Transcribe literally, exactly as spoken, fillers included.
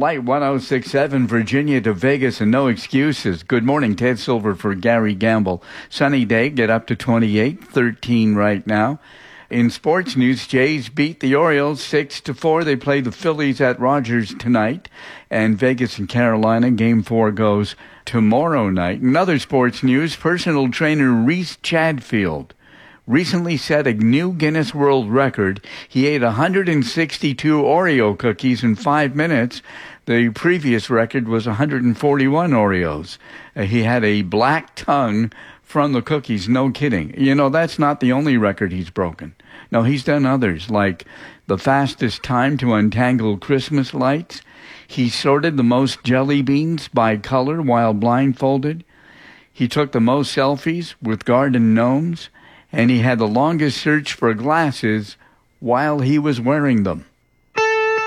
Light one oh six point seven, Virginia to Vegas, and no excuses. Good morning, Ted Silver for Gary Gamble. Sunny day, get up to twenty-eight, thirteen right now. In sports news, Jays beat the Orioles six to four. They play the Phillies at Rogers tonight. And Vegas and Carolina, game four goes tomorrow night. In other sports news, personal trainer Reese Chadfield recently set a new Guinness World Record. He ate one hundred sixty-two Oreo cookies in five minutes. The previous record was one hundred forty-one Oreos. Uh, he had a black tongue from the cookies, no kidding. You know, that's not the only record he's broken. No, he's done others, like the fastest time to untangle Christmas lights. He sorted the most jelly beans by color while blindfolded. He took the most selfies with garden gnomes. And he had the longest search for glasses while he was wearing them.